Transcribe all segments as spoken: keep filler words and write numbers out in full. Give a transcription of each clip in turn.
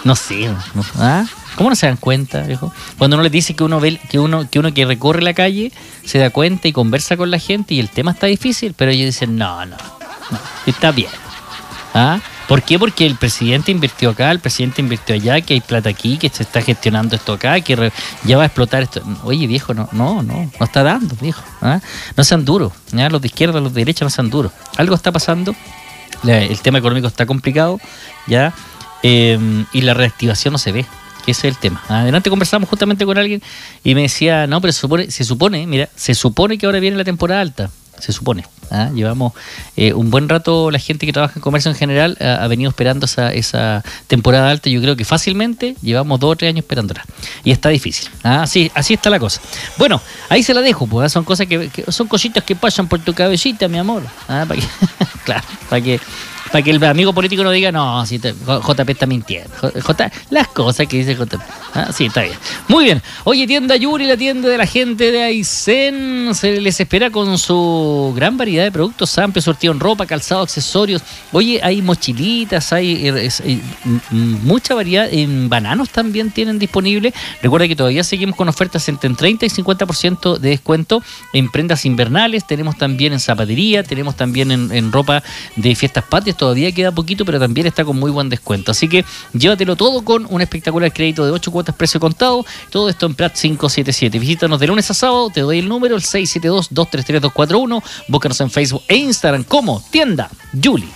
No sé, no, ¿ah? ¿Cómo no se dan cuenta, viejo? Cuando uno les dice que uno ve, que uno, que uno que recorre la calle se da cuenta y conversa con la gente y el tema está difícil, pero ellos dicen, no, no, no, está bien. ¿Ah? ¿Por qué? Porque el presidente invirtió acá, el presidente invirtió allá, que hay plata aquí, que se está gestionando esto acá, que re, ya va a explotar esto. Oye, viejo, no, no, no, no está dando, viejo. ¿Ah? No sean duros, ¿ah? Los de izquierda, los de derecha no sean duros. Algo está pasando, la, el tema económico está complicado, ya, eh, y la reactivación no se ve. Ese es el tema. Adelante conversamos justamente con alguien y me decía, no, pero se supone, se supone, mira, se supone que ahora viene la temporada alta. Se supone. ¿Ah? Llevamos eh, un buen rato, la gente que trabaja en comercio en general ha, ha venido esperando esa, esa temporada alta. Yo creo que fácilmente llevamos dos o tres años esperándola. Y está difícil. ¿Ah? Así, así está la cosa. Bueno, ahí se la dejo, pues. ¿eh? Son cosas que, que son cositas que pasan por tu cabecita, mi amor. ¿Ah? Para que, claro, para que para que el amigo político no diga, no, si te, J P está mintiendo. J, las cosas que dice J P. ¿Ah? Sí, está bien. Muy bien. Oye, tienda Yuri, la tienda de la gente de Aysén, se les espera con su gran variedad de productos, amplio surtido en ropa, calzado, accesorios. Oye, hay mochilitas, hay, es, hay mucha variedad. En bananos también tienen disponible. Recuerda que todavía seguimos con ofertas entre treinta y cincuenta por ciento de descuento en prendas invernales. Tenemos también en zapatería, tenemos también en, en ropa de fiestas patrias. Todavía queda poquito, pero también está con muy buen descuento. Así que llévatelo todo con un espectacular crédito de ocho cuotas precio contado. Todo esto en Prat quinientos setenta y siete. Visítanos de lunes a sábado. Te doy el número, el seis siete dos, dos tres tres, dos cuatro uno. Búscanos en Facebook e Instagram como Tienda Yuli.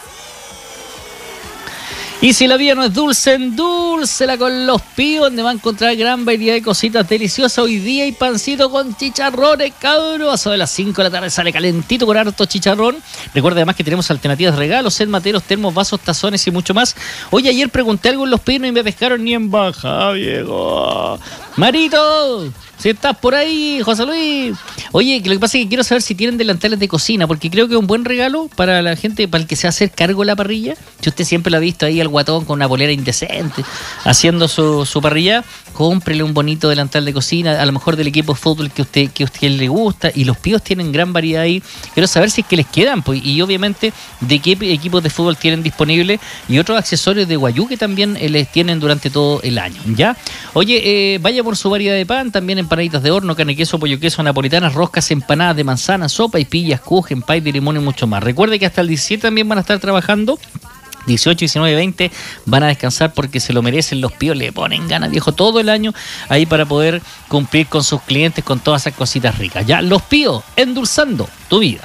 Y si la vida no es dulce, endúlcela con Los Píos, donde va a encontrar gran variedad de cositas deliciosas. Hoy día hay pancito con chicharrones, cabros. A eso de las cinco de la tarde sale calentito con harto chicharrón. Recuerda además que tenemos alternativas de regalos, set materos, termos, vasos, tazones y mucho más. Oye, ayer pregunté algo en Los Píos y me pescaron ni en baja, viejo. Marito, si estás por ahí, José Luis. Oye, lo que pasa es que quiero saber si tienen delantales de cocina, porque creo que es un buen regalo para la gente, para el que se va a hacer cargo de la parrilla. Si usted siempre lo ha visto ahí al guatón con una polera indecente, haciendo su, su parrilla, cómprele un bonito delantal de cocina, a lo mejor del equipo de fútbol que usted, que usted le gusta, y Los Píos tienen gran variedad ahí. Quiero saber si es que les quedan, pues, y obviamente de qué equipos de fútbol tienen disponible, y otros accesorios de guayú que también eh, les tienen durante todo el año, ¿ya? Oye, eh, vaya por su variedad de pan, también empanaditas de horno, carne, queso, pollo, queso, napolitanas, roscas, empanadas de manzana, sopa y pillas, kuchen, pay de limón y mucho más. Recuerde que hasta el diecisiete también van a estar trabajando. dieciocho, diecinueve, veinte van a descansar porque se lo merecen. Los Píos le ponen ganas, viejo, todo el año ahí para poder cumplir con sus clientes con todas esas cositas ricas. Ya, Los Píos, endulzando tu vida.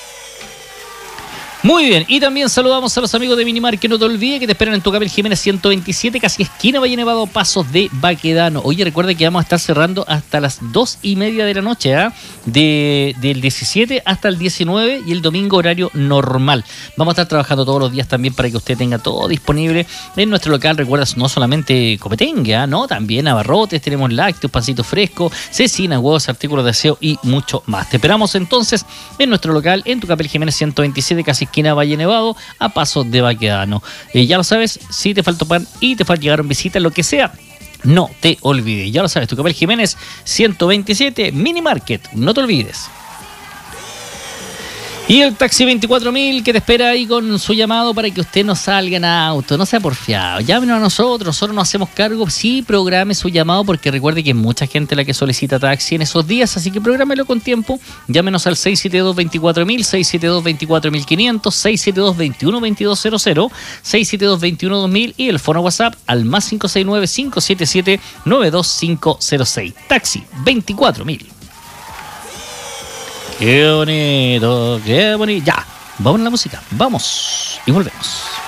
Muy bien, y también saludamos a los amigos de Minimar, que no te olvides que te esperan en tu Tucapel Jiménez ciento veintisiete, casi esquina Valle Nevado, Pasos de Baquedano. Oye, recuerda que vamos a estar cerrando hasta las dos y media de la noche, ¿eh? de, del diecisiete hasta el diecinueve, y el domingo horario normal. Vamos a estar trabajando todos los días también para que usted tenga todo disponible en nuestro local. Recuerda, no solamente copetengue, ¿eh? no, también abarrotes, tenemos lácteos, pancitos frescos, cecinas, huevos, artículos de aseo y mucho más. Te esperamos entonces en nuestro local en Tucapel Jiménez ciento veintisiete, casi esquina Valle Nevado, a Pasos de Baquedano. Eh, ya lo sabes, si te faltó pan y te falta llegar en visita, lo que sea, no te olvides. Ya lo sabes, Tucapel Jiménez ciento veintisiete, Mini Market, no te olvides. Y el taxi veinticuatro mil que te espera ahí con su llamado para que usted no salga en auto, no sea porfiado. Llámenos a nosotros, nosotros nos hacemos cargo. Sí, programe su llamado, porque recuerde que es mucha gente la que solicita taxi en esos días, así que prográmelo con tiempo. Llámenos al seis siete dos, veinticuatro mil, seis siete dos, veinticuatro mil quinientos, seis siete dos, veintiuno, veintidós cero cero, seis siete dos, veintiuno, dos mil y el fono WhatsApp al más cinco seis nueve, cinco siete siete, nueve dos cinco cero seis. Taxi veinticuatro mil. Qué bonito, qué bonito. Ya, vamos a la música, vamos y volvemos.